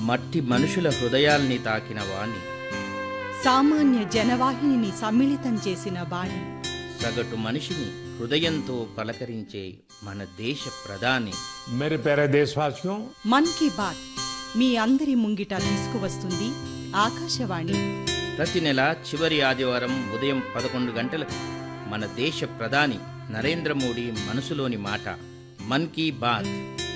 మట్టి మనుషుల హృదయాల్ని తాకిన వాణి, సామాన్య జనవాహిని సమ్మిళితం చేసిన బాణి, సగటు మనిషిని హృదయంతో పలకరించే మన దేశ ప్రధాని. मेरे प्यारे देशवासियों, మన్ కీ బాత్ మీ అందరి ముంగిట తీసుకువస్తుంది ఆకాశవాణి. ప్రతి నెల చివరి ఆదివారం ఉదయం 11 గంటలకు మన దేశ ప్రధాని నరేంద్ర మోడీ మనసులోని మాట మన్ కీ బాత్